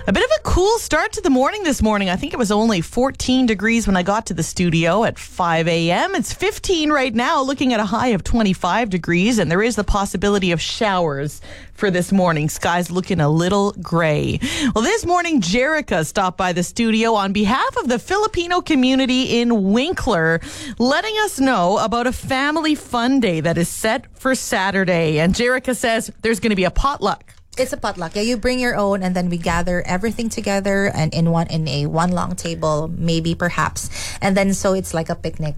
A bit of a cool start to the morning this morning. I think it was only 14 degrees when I got to the studio at 5 a.m. It's 15 right now, looking at a high of 25 degrees, and there is the possibility of showers for this morning. Sky's looking a little gray. Well, this morning, Jerica stopped by the studio on behalf of the Filipino community in Winkler, letting us know about a family fun day that is set for Saturday. And Jerica says there's going to be a potluck. It's a potluck. Yeah, you bring your own, and then we gather everything together and in a one long table, maybe perhaps, and then so it's like a picnic.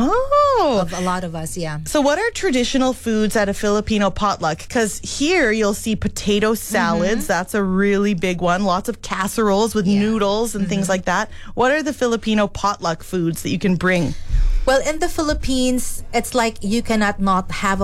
Oh, Of a lot of us, yeah. So what are traditional foods at a Filipino potluck? Because here you'll see potato salads. That's a really big one. Lots of casseroles with noodles and things like that. What are the Filipino potluck foods that you can bring? Well, in the Philippines, it's like you cannot have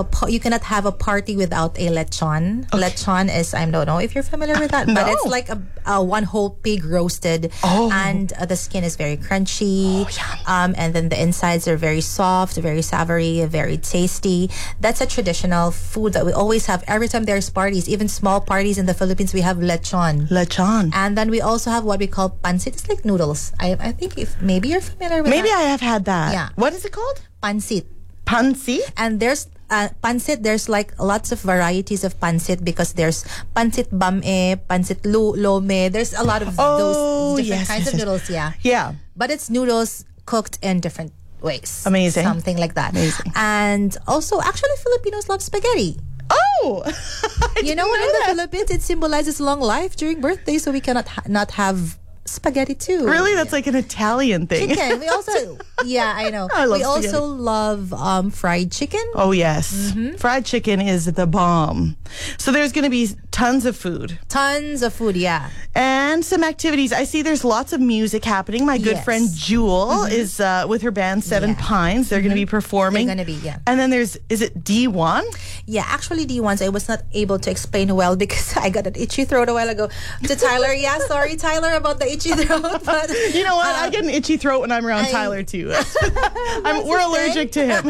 a party without a lechon. Okay. Lechon is, I don't know if you're familiar with that, but it's like a one whole pig roasted, and the skin is very crunchy, and then the insides are very soft, very savory, very tasty. That's a traditional food that we always have every time there's parties, even small parties in the Philippines. We have lechon. And then we also have what we call pancit. It's like noodles. I think if maybe you're familiar with that. Maybe I have had that. Yeah. What is it called? Pancit. Pancit? And there's pancit, there's like lots of varieties of pancit because there's pancit bame, pancit lome. There's a lot of those different kinds of noodles, Yeah. But it's noodles cooked in different ways. Amazing. Something like that. Amazing. And also, actually, Filipinos love spaghetti. Oh! You know what? In the Philippines, it symbolizes long life during birthdays, so we cannot not have spaghetti too. Really? That's like an Italian thing. Chicken. We also, I know. I love we also love fried chicken. Oh, yes. Fried chicken is the bomb. So there's going to be tons of food. Tons of food, yeah. And some activities. I see there's lots of music happening. My good friend Jewel is with her band Seven Pines. They're going to be performing. They're going to be, And then is it D1? Yeah, actually D1s I was not able to explain well because I got an itchy throat a while ago to Tyler. Yeah, sorry Tyler about the itchy throat. But you know what? I get an itchy throat when I'm around Tyler too. We're allergic to him.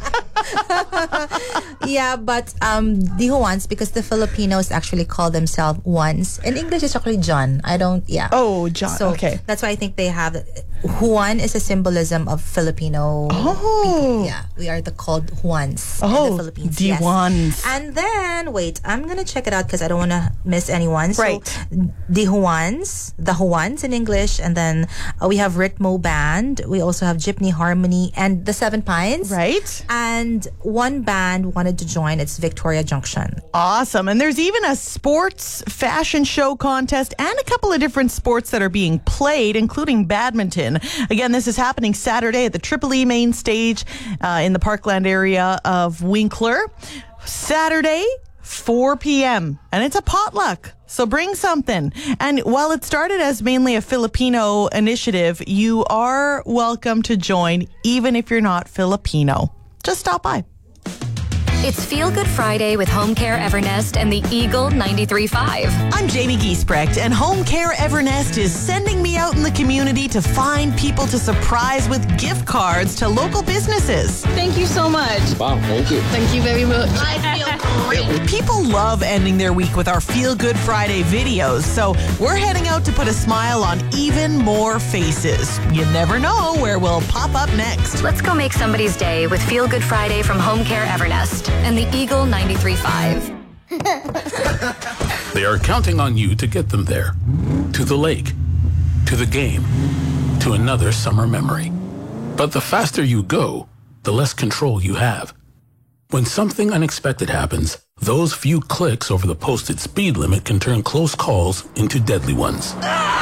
Yeah, but D1s, because the Filipinos actually call themselves ones. In English, it's actually John. Oh, John. So okay. That's why I think they have Juan is a symbolism of Filipino people. Yeah, we are called Juans in the Philippines. D1s. Yes. And then, wait, I'm going to check it out because I don't want to miss anyone. Right. So, the Juans in English, and then we have Ritmo Band. We also have Jeepney Harmony and the Seven Pines. Right. And one band wanted to join. It's Victoria Junction. Awesome. And there's even a sports fashion show contest and a couple of different sports that are being played, including badminton. Again, this is happening Saturday at the Triple E main stage in the Parkland area of Winkler. Saturday, 4 p.m. And it's a potluck. So bring something. And while it started as mainly a Filipino initiative, you are welcome to join even if you're not Filipino. Just stop by. It's Feel Good Friday with Home Care Evernest and the Eagle 93.5. I'm Jamie Giesbrecht, and Home Care Evernest is sending me out in the community to find people to surprise with gift cards to local businesses. Thank you so much. Wow, thank you. Thank you very much. I feel great. People love ending their week with our Feel Good Friday videos, so we're heading out to put a smile on even more faces. You never know where we'll pop up next. Let's go make somebody's day with Feel Good Friday from Home Care Evernest and the Eagle 93.5. They are counting on you to get them there. To the lake, to the game, to another summer memory. But the faster you go, the less control you have. When something unexpected happens, those few clicks over the posted speed limit can turn close calls into deadly ones.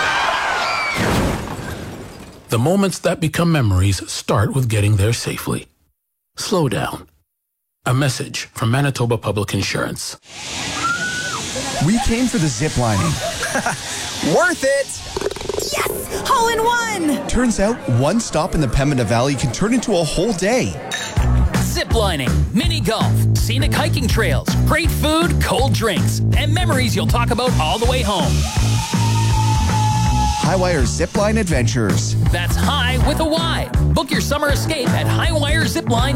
The moments that become memories start with getting there safely. Slow down. A message from Manitoba Public Insurance. We came for the zip lining. Worth it! Yes! Hole in one! Turns out one stop in the Pembina Valley can turn into a whole day. Zip lining, mini golf, scenic hiking trails, great food, cold drinks, and memories you'll talk about all the way home. Highwire Zipline Adventures. That's high with a Y. Book your summer escape at highwirezipline.com.